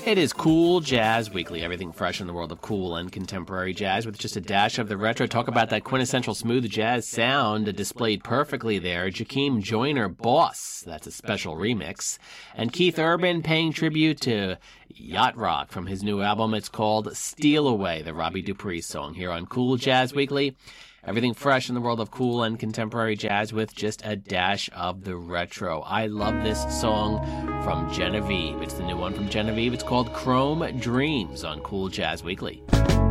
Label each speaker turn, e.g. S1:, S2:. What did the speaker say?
S1: It is Cool Jazz Weekly, everything fresh in the world of cool and contemporary jazz with just a dash of the retro. Talk about that quintessential smooth jazz sound displayed perfectly there. Jakeem Joyner, Boss, that's a special remix. And Keith Urban paying tribute to Yacht Rock from his new album. It's called Steal Away, the Robbie Dupree song, here on Cool Jazz Weekly. Everything fresh in the world of cool and contemporary jazz with just a dash of the retro. I love this song from Genevieve. It's the new one from Genevieve. It's called Chrome Dreams on Cool Jazz Weekly.